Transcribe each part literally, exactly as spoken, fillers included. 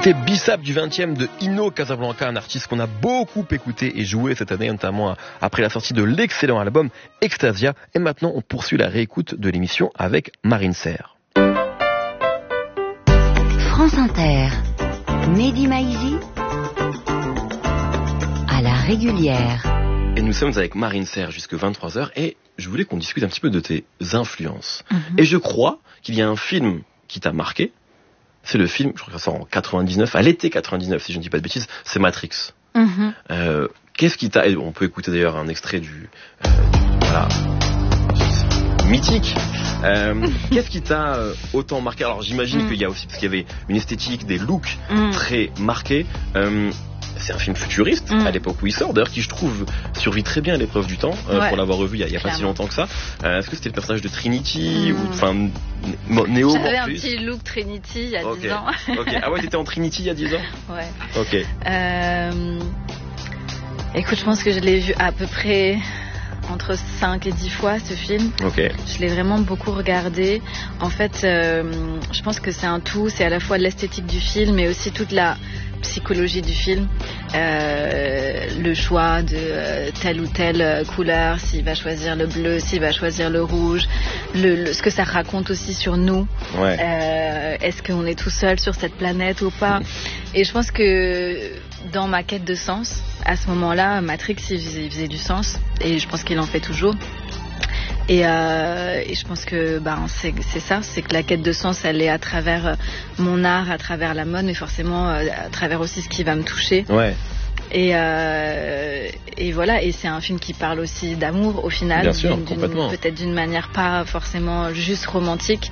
C'était Bissap du vingtième de Ino Casablanca, un artiste qu'on a beaucoup écouté et joué cette année, notamment après la sortie de l'excellent album Extasia. Et maintenant, on poursuit la réécoute de l'émission avec Marine Serre. France Inter, Mehdi Maizi, à la régulière. Et nous sommes avec Marine Serre jusqu'à vingt-trois heures et je voulais qu'on discute un petit peu de tes influences. Mm-hmm. Et je crois qu'il y a un film qui t'a marqué. C'est le film, je crois que ça sort en quatre-vingt-dix-neuf, à l'été quatre-vingt-dix-neuf, si je ne dis pas de bêtises, c'est Matrix. Mm-hmm. Euh, qu'est-ce qui t'a... On peut écouter d'ailleurs un extrait du... Euh, du voilà... mythique. Euh, qu'est-ce qui t'a euh, autant marqué? Alors j'imagine mm. qu'il y a aussi, parce qu'il y avait une esthétique, des looks mm. très marqués. Euh, c'est un film futuriste mm. à l'époque où il sort, d'ailleurs qui je trouve survit très bien à l'épreuve du temps, euh, ouais. pour l'avoir revu il n'y a, a pas si longtemps que ça. Euh, est-ce que c'était le personnage de Trinity mm. ou enfin Néo? J'avais un petit look Trinity il y a okay. dix ans. Okay. Ah ouais, t'étais en Trinity il y a dix ans? Ouais. Ok. Euh... Écoute, je pense que je l'ai vu à peu près entre cinq et dix fois ce film. Okay. Je l'ai vraiment beaucoup regardé. En fait, euh, je pense que c'est un tout. C'est à la fois l'esthétique du film, mais aussi toute la psychologie du film. Euh, le choix de euh, telle ou telle couleur, s'il va choisir le bleu, s'il va choisir le rouge, le, le, ce que ça raconte aussi sur nous. Ouais. Euh, est-ce qu'on est tout seul sur cette planète ou pas? Et je pense que dans ma quête de sens, à ce moment-là, Matrix, il faisait, il faisait du sens. Et je pense qu'il en fait toujours. Et, euh, et je pense que ben, c'est, c'est ça, c'est que la quête de sens, elle est à travers mon art, à travers la mode, mais forcément à travers aussi ce qui va me toucher. Ouais. Et, euh, et voilà, et c'est un film qui parle aussi d'amour au final. Bien sûr, d'une, complètement. D'une, peut-être d'une manière pas forcément juste romantique,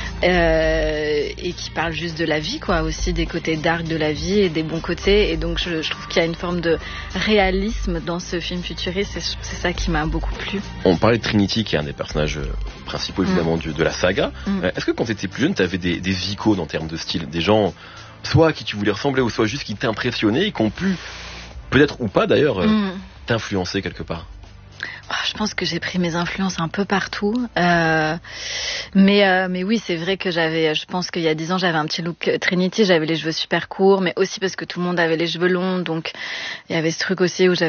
euh, et qui parle juste de la vie, quoi, aussi des côtés dark de la vie et des bons côtés. Et donc je, je trouve qu'il y a une forme de réalisme dans ce film futuriste. C'est, c'est ça qui m'a beaucoup plu. On parlait de Trinity, qui est un des personnages principaux évidemment mmh. de, de la saga. Mmh. Euh, est-ce que quand tu étais plus jeune, tu avais des, des icônes en termes de style, des gens soit à qui tu voulais ressembler, ou soit juste qui t'impressionnaient et qui ont pu, peut-être ou pas d'ailleurs, euh, mmh. t'influencer quelque part? Oh, je pense que j'ai pris mes influences un peu partout, euh, mais euh, mais oui, c'est vrai que j'avais, je pense qu'il y a dix ans, j'avais un petit look Trinity, j'avais les cheveux super courts, mais aussi parce que tout le monde avait les cheveux longs, donc il y avait ce truc aussi où j'avais